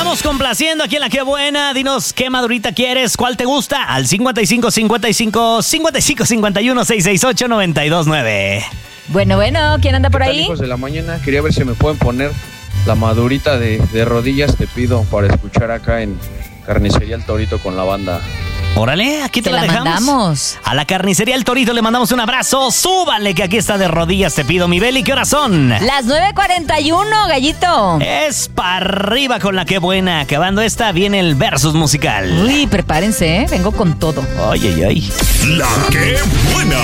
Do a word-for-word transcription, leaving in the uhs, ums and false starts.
estamos complaciendo aquí en La Qué Buena. Dinos qué madurita quieres, cuál te gusta. Al cincuenta y cinco, cincuenta y cinco, cincuenta y cinco, cincuenta y uno, seiscientos sesenta y ocho, noventa y dos nueve. Bueno, bueno, ¿quién anda por ¿Qué tal, ahí? hijos de la mañana? Quería ver si me pueden poner la madurita de, de rodillas, te pido, para escuchar acá en Carnicería El Torito con la banda. Órale, aquí te, Te la, la dejamos. mandamos. A la Carnicería El Torito le mandamos un abrazo. Súbale que aquí está de rodillas, te pido, mi Beli. ¿Qué horas son? Las nueve cuarenta y uno, gallito. Es para arriba con La Qué Buena. Acabando esta, viene el versus musical. Uy, prepárense, ¿eh? Vengo con todo. Ay, ay, ay. La Qué Buena.